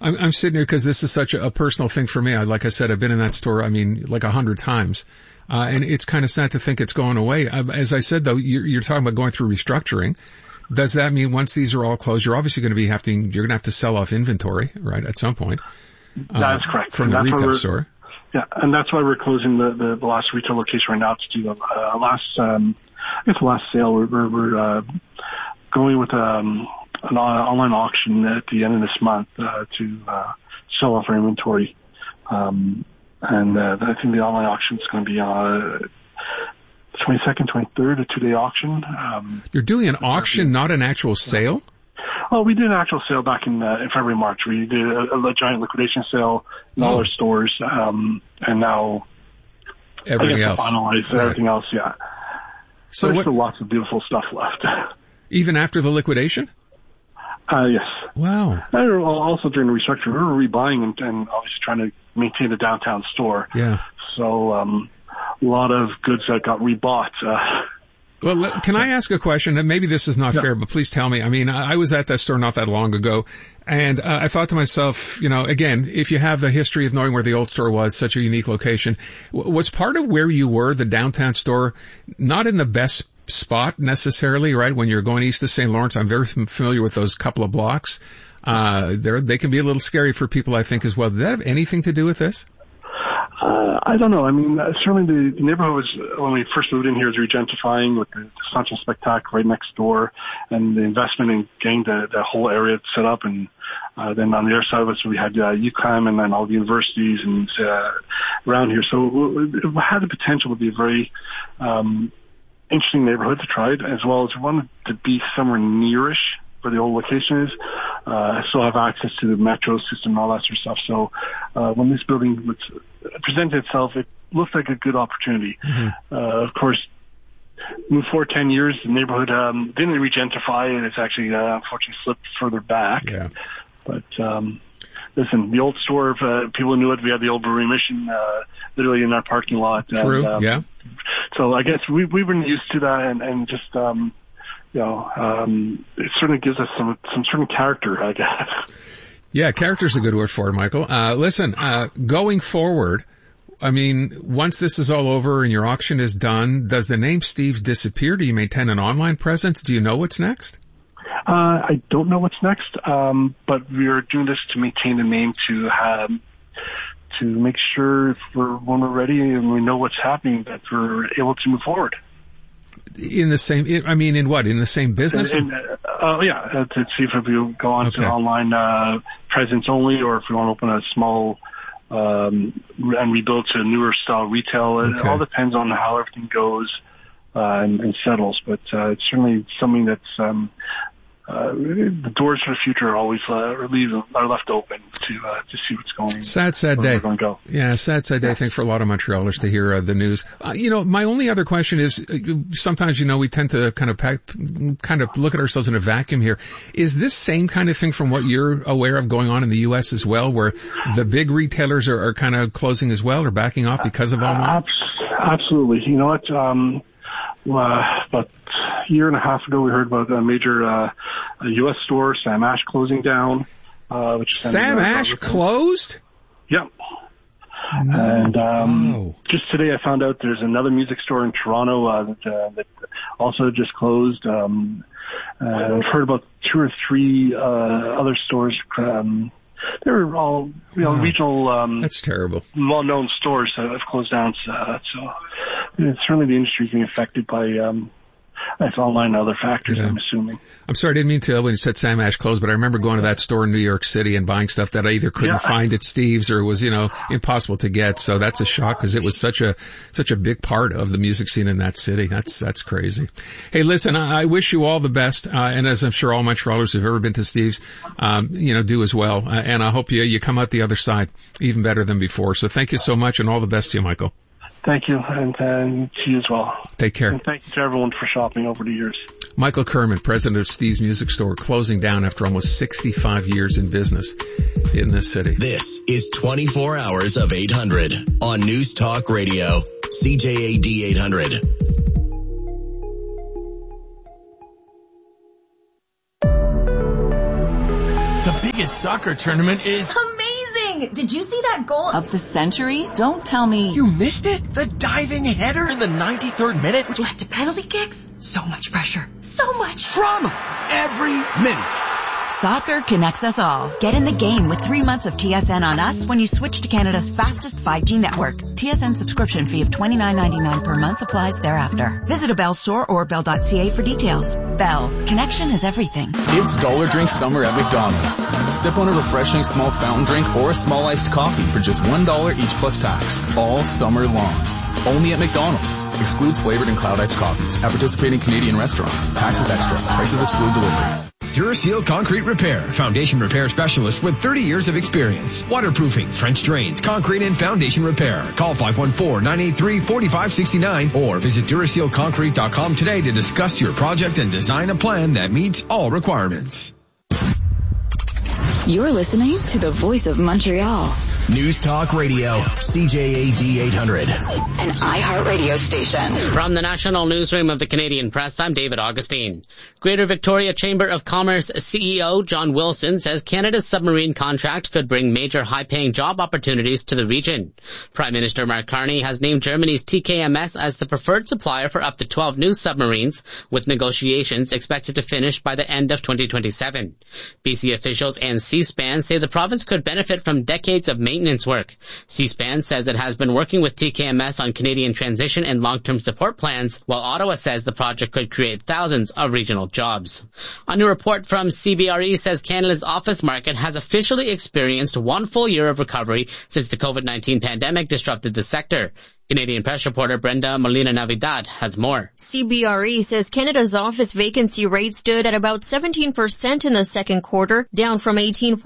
I'm sitting here because this is such a personal thing for me. Like I said, I've been in that store, like 100 times. And it's kind of sad to think it's going away. As I said, though, you're talking about going through restructuring. Does that mean once these are all closed, you're obviously going to you're going to have to sell off inventory, right, at some point? That's correct. From the retail store. Yeah, and that's why we're closing the last retail location right now to do the last sale. We're going with an online auction at the end of this month to sell off our inventory. And I think the online auction is going to be 22nd, 23rd, a 2-day auction. You're doing an auction, not an actual sale? Well, we did an actual sale back in February, March. We did a giant liquidation sale in all our stores, and now everything else. Finalize everything else, yeah. So there's still lots of beautiful stuff left. Even after the liquidation? Yes. Wow. And also during the restructuring, we were rebuying and obviously trying to maintain the downtown store. Yeah. So a lot of goods that got rebought. Well, can I ask a question? And maybe this is not fair, but please tell me. I mean, I was at that store not that long ago, and I thought to myself, again, if you have a history of knowing where the old store was, such a unique location, was part of where you were, the downtown store, not in the best spot necessarily, right? When you're going east of St. Lawrence, I'm very familiar with those couple of blocks. They can be a little scary for people, I think, as well. Did that have anything to do with this? I don't know. I mean, certainly the neighborhood was, when we first moved in here, was regentrifying with the Sunshine Spectacle right next door, and the investment in getting the whole area set up. And then on the other side of us, we had UQAM and then all the universities and around here. So it had the potential to be a very interesting neighborhood to try it, as well as we wanted to be somewhere nearish where the old location is. Still have access to the metro system and all that sort of stuff. So when this building presented itself, it looked like a good opportunity. Mm-hmm. Of course, move forward 10 years, the neighborhood didn't regentrify, and it's actually unfortunately slipped further back. Yeah. But listen, the old store, people knew it. We had the old Brewery Mission literally in our parking lot. True, yeah. So I guess we've been used to that, and just it certainly gives us some certain character, I guess. Yeah, character's a good word for it, Michael. Listen, going forward, I mean, once this is all over and your auction is done, does the name Steve's disappear? Do you maintain an online presence? Do you know what's next? I don't know what's next, but we're doing this to maintain the name to make sure when we're ready and we know what's happening, that we're able to move forward. In the same, in what? In the same business? To see if we go on to online presence only, or if we want to open a small and rebuild to newer style retail. It all depends on how everything goes and settles. But it's certainly something that's the doors for the future are always are left open to see what's going. Sad day. Going to go. Yeah, sad day. I think for a lot of Montrealers to hear the news. My only other question is, sometimes we tend to kind of look at ourselves in a vacuum here. Is this same kind of thing from what you're aware of going on in the U.S. as well, where the big retailers are kind of closing as well or backing off because of online? Absolutely. You know what? About a year and a half ago, we heard about a major U.S. store, Sam Ash, closing down. Sam Ash closed? Yeah. And just today I found out there's another music store in Toronto that also just closed. I've heard about 2 or 3 other stores. They were all regional. That's terrible. Well-known stores that have closed down. So certainly the industry is being affected by That's online and other factors, yeah. I'm assuming. I'm sorry, I didn't mean to when you said Sam Ash closed, but I remember going to that store in New York City and buying stuff that I either couldn't find at Steve's or was, impossible to get. So that's a shock because it was such a big part of the music scene in that city. That's crazy. Hey, listen, I wish you all the best. And as I'm sure all Montrealers who've ever been to Steve's, do as well. And I hope you come out the other side even better than before. So thank you so much and all the best to you, Michael. Thank you, and to you as well. Take care. And thank you to everyone for shopping over the years. Michael Kerman, president of Steve's Music Store, closing down after almost 65 years in business in this city. This is 24 Hours of 800 on News Talk Radio, CJAD 800. biggest soccer tournament is... Amazing! Did you see that goal of the century? Don't tell me. You missed it? The diving header in the 93rd minute? Which led to penalty kicks? So much pressure. So much drama. Every minute. Soccer connects us all. Get in the game with 3 months of TSN on us when you switch to Canada's fastest 5G network. TSN subscription fee of $29.99 per month applies thereafter. Visit a Bell store or bell.ca for details. Bell. Connection is everything. It's Dollar Drink Summer at McDonald's. Sip on a refreshing small fountain drink or a small iced coffee for just $1 each plus tax. All summer long. Only at McDonald's. Excludes flavored and cloud iced coffees. At participating Canadian restaurants. Taxes extra. Prices exclude delivery. Duraseal Concrete Repair. Foundation repair specialist with 30 years of experience. Waterproofing, French drains, concrete and foundation repair. Call 514-983-4569 or visit DurasealConcrete.com today to discuss your project and design a plan that meets all requirements. You're listening to the Voice of Montreal. News Talk Radio, CJAD 800. An iHeartRadio station. From the National Newsroom of the Canadian Press, I'm David Augustine. Greater Victoria Chamber of Commerce CEO John Wilson says Canada's submarine contract could bring major high-paying job opportunities to the region. Prime Minister Mark Carney has named Germany's TKMS as the preferred supplier for up to 12 new submarines, with negotiations expected to finish by the end of 2027. BC officials and C-SPAN say the province could benefit from decades of maintenance work. C-SPAN says it has been working with TKMS on Canadian transition and long-term support plans, while Ottawa says the project could create thousands of regional jobs. A new report from CBRE says Canada's office market has officially experienced 1 full year of recovery since the COVID-19 pandemic disrupted the sector. Canadian Press reporter Brenda Molina-Navidad has more. CBRE says Canada's office vacancy rate stood at about 17% in the second quarter, down from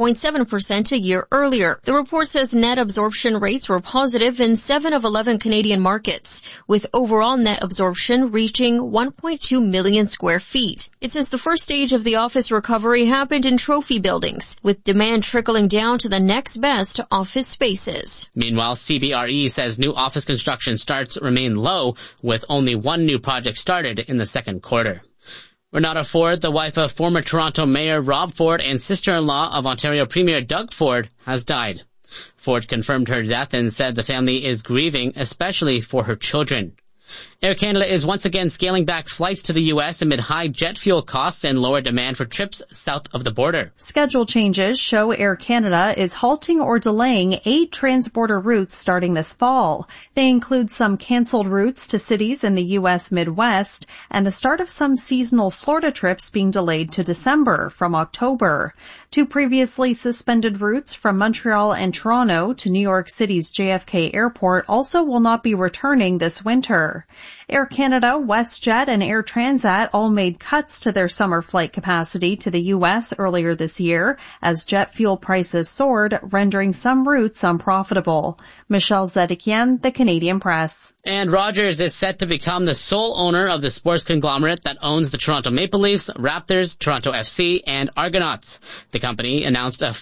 18.7% a year earlier. The report says net absorption rates were positive in 7 of 11 Canadian markets, with overall net absorption reaching 1.2 million square feet. It says the first stage of the office recovery happened in trophy buildings, with demand trickling down to the next best office spaces. Meanwhile, CBRE says new office construction starts remain low, with only 1 new project started in the second quarter. Renata Ford, the wife of former Toronto Mayor Rob Ford and sister-in-law of Ontario Premier Doug Ford, has died. Ford confirmed her death and said the family is grieving, especially for her children. Air Canada is once again scaling back flights to the U.S. amid high jet fuel costs and lower demand for trips south of the border. Schedule changes show Air Canada is halting or delaying 8 transborder routes starting this fall. They include some canceled routes to cities in the U.S. Midwest and the start of some seasonal Florida trips being delayed to December from October. 2 previously suspended routes from Montreal and Toronto to New York City's JFK Airport also will not be returning this winter. Air Canada, WestJet, and Air Transat all made cuts to their summer flight capacity to the U.S. earlier this year as jet fuel prices soared, rendering some routes unprofitable. Michelle Zedekian, The Canadian Press. And Rogers is set to become the sole owner of the sports conglomerate that owns the Toronto Maple Leafs, Raptors, Toronto FC, and Argonauts. The company announced a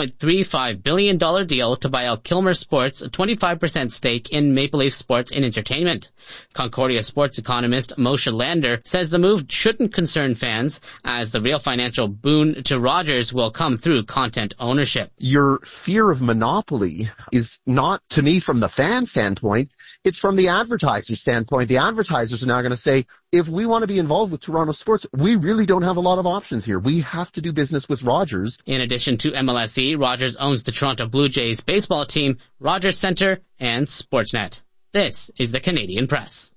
$4.35 billion deal to buy out Kilmer Sports' 25% stake in Maple Leaf Sports and Entertainment. Concordia sports economist Moshe Lander says the move shouldn't concern fans, as the real financial boon to Rogers will come through content ownership. Your fear of monopoly is not, to me, from the fan standpoint, it's from the advertiser standpoint. The advertisers are now going to say, if we want to be involved with Toronto sports, we really don't have a lot of options here. We have to do business with Rogers. In addition to MLSE, Rogers owns the Toronto Blue Jays baseball team, Rogers Centre, and Sportsnet. This is the Canadian Press.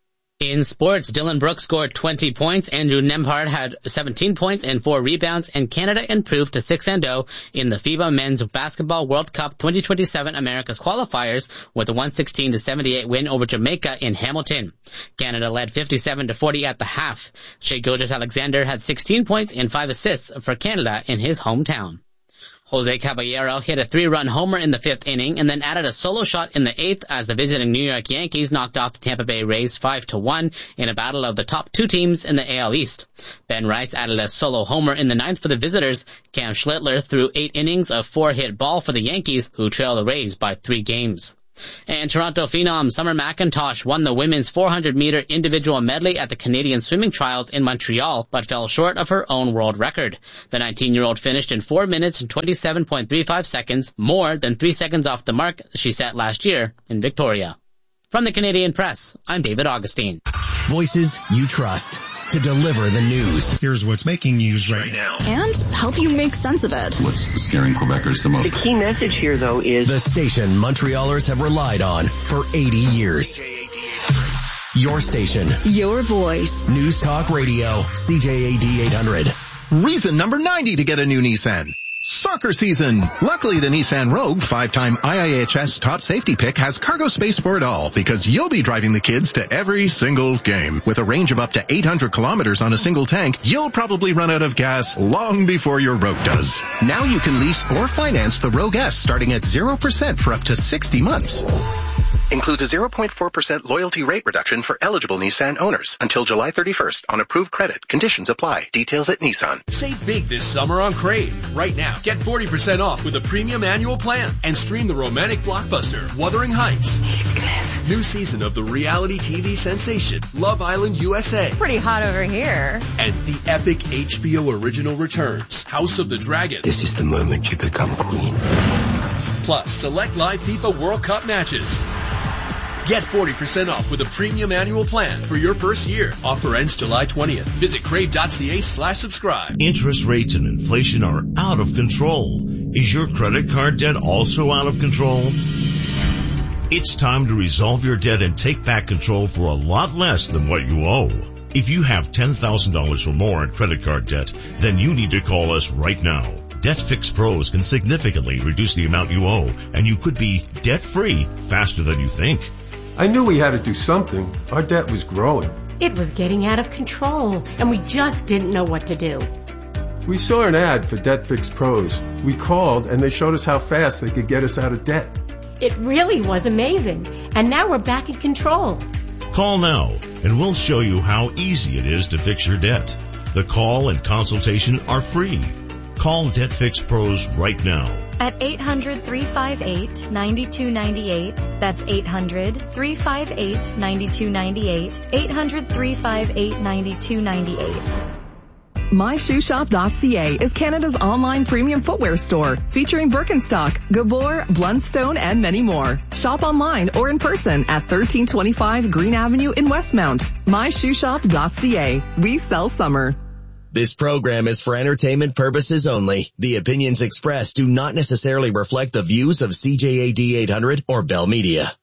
In sports, Dylan Brooks scored 20 points, Andrew Nembhard had 17 points and 4 rebounds, and Canada improved to 6-0 in the FIBA Men's Basketball World Cup 2027 Americas qualifiers with a 116-78 win over Jamaica in Hamilton. Canada led 57-40 at the half. Shai Gilgeous-Alexander had 16 points and 5 assists for Canada in his hometown. Jose Caballero hit a 3-run homer in the 5th inning and then added a solo shot in the 8th as the visiting New York Yankees knocked off the Tampa Bay Rays 5-1 in a battle of the top 2 teams in the AL East. Ben Rice added a solo homer in the 9th for the visitors. Cam Schlittler threw 8 innings of 4-hit ball for the Yankees, who trail the Rays by 3 games. And Toronto phenom Summer McIntosh won the women's 400-meter individual medley at the Canadian Swimming Trials in Montreal, but fell short of her own world record. The 19-year-old finished in 4 minutes and 27.35 seconds, more than 3 seconds off the mark she set last year in Victoria. From the Canadian Press, I'm David Augustine. Voices you trust to deliver the news. Here's what's making news right now. And help you make sense of it. What's scaring Quebecers the most? The key message here, though, is the station Montrealers have relied on for 80 years. Your station. Your voice. News Talk Radio, CJAD 800. Reason number 90 to get a new Nissan. Soccer season. Luckily, the Nissan Rogue, 5-time IIHS top safety pick, has cargo space for it all because you'll be driving the kids to every single game. With a range of up to 800 kilometers on a single tank, you'll probably run out of gas long before your Rogue does. Now you can lease or finance the Rogue S starting at 0% for up to 60 months. Includes a 0.4% loyalty rate reduction for eligible Nissan owners until July 31st on approved credit. Conditions apply. Details at Nissan. Save big this summer on Crave. Right now, get 40% off with a premium annual plan and stream the romantic blockbuster Wuthering Heights. Heathcliff. New season of the reality TV sensation Love Island USA. Pretty hot over here. And the epic HBO original returns House of the Dragon. This is the moment you become queen. Plus, select live FIFA World Cup matches. Get 40% off with a premium annual plan for your first year. Offer ends July 20th. Visit crave.ca/subscribe. Interest rates and inflation are out of control. Is your credit card debt also out of control? It's time to resolve your debt and take back control for a lot less than what you owe. If you have $10,000 or more in credit card debt, then you need to call us right now. DebtFix Pros can significantly reduce the amount you owe, and you could be debt-free faster than you think. I knew we had to do something. Our debt was growing. It was getting out of control, and we just didn't know what to do. We saw an ad for DebtFix Pros. We called, and they showed us how fast they could get us out of debt. It really was amazing, and now we're back in control. Call now, and we'll show you how easy it is to fix your debt. The call and consultation are free. Call DebtFix Pros right now. At 800-358-9298. That's 800-358-9298. 800-358-9298. MyShoeShop.ca is Canada's online premium footwear store, featuring Birkenstock, Gabor, Blundstone, and many more. Shop online or in person at 1325 Green Avenue in Westmount. MyShoeShop.ca. We sell summer. This program is for entertainment purposes only. The opinions expressed do not necessarily reflect the views of CJAD 800 or Bell Media.